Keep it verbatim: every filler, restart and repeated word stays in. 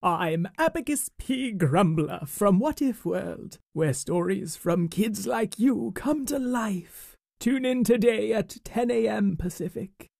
I'm Abacus P. Grumbler from What If World, where stories from kids like you come to life. Tune in today at ten a m Pacific.